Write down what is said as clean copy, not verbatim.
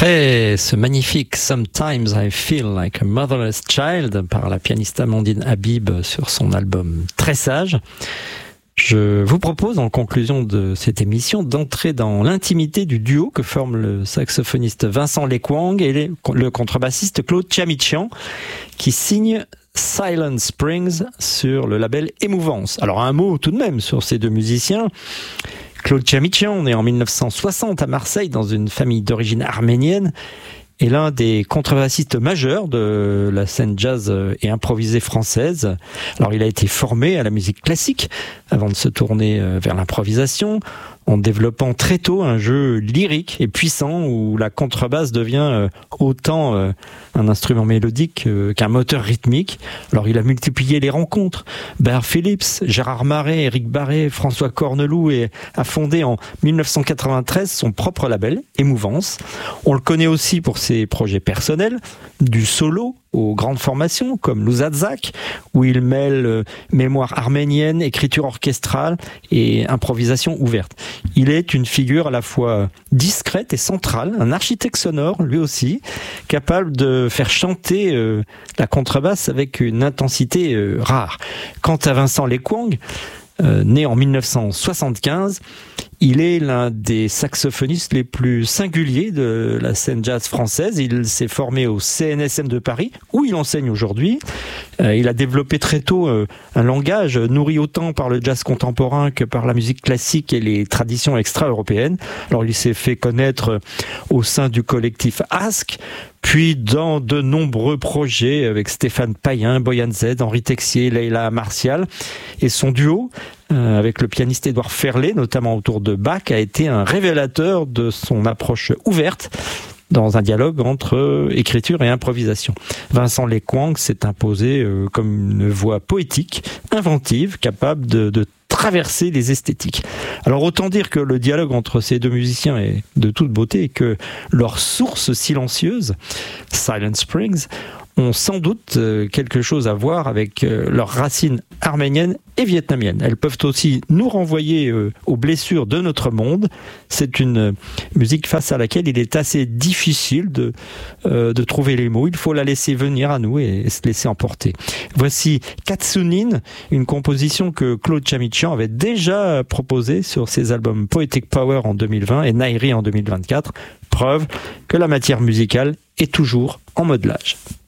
Après ce magnifique Sometimes I Feel Like a Motherless Child par la pianiste Amandine Habib sur son album Très Sage, je vous propose en conclusion de cette émission d'entrer dans l'intimité du duo que forment le saxophoniste Vincent Lekwang et le contrebassiste Claude Tchamichian qui signent Silent Springs sur le label Émouvance. Alors un mot tout de même sur ces deux musiciens. Claude Tchamichian, né en 1960 à Marseille dans une famille d'origine arménienne, est l'un des contrebassistes majeurs de la scène jazz et improvisée française. Alors il a été formé à la musique classique avant de se tourner vers l'improvisation, en développant très tôt un jeu lyrique et puissant où la contrebasse devient autant un instrument mélodique qu'un moteur rythmique. Alors il a multiplié les rencontres. Bear Phillips, Gérard Marais, Éric Barré, François Corneloup et a fondé en 1993 son propre label, Émouvance. On le connaît aussi pour ses projets personnels, du solo aux grandes formations comme Louzadzak, où il mêle mémoire arménienne, écriture orchestrale et improvisation ouverte. Il est une figure à la fois discrète et centrale, un architecte sonore lui aussi, capable de faire chanter la contrebasse avec une intensité rare. Quant à Vincent Lekwang, né en 1975, il est l'un des saxophonistes les plus singuliers de la scène jazz française. Il s'est formé au CNSM de Paris, où il enseigne aujourd'hui. Il a développé très tôt un langage nourri autant par le jazz contemporain que par la musique classique et les traditions extra-européennes. Alors il s'est fait connaître au sein du collectif Ask, puis dans de nombreux projets avec Stéphane Payen, Boyan Z, Henri Texier, Leila Martial. Et son duo avec le pianiste Édouard Ferlet, notamment autour de Bach, a été un révélateur de son approche ouverte dans un dialogue entre écriture et improvisation. Vincent Lekwang s'est imposé comme une voix poétique, inventive, capable de traverser les esthétiques. Alors autant dire que le dialogue entre ces deux musiciens est de toute beauté et que leurs sources silencieuses, Silent Springs, ont sans doute quelque chose à voir avec leurs racines arméniennes et vietnamiennes. Elles peuvent aussi nous renvoyer aux blessures de notre monde. C'est une musique face à laquelle il est assez difficile de trouver les mots. Il faut la laisser venir à nous et se laisser emporter. Voici Katsunin, une composition que Claude Tchamichian avait déjà proposée sur ses albums Poetic Power en 2020 et Nairi en 2024. Preuve que la matière musicale est toujours en modelage.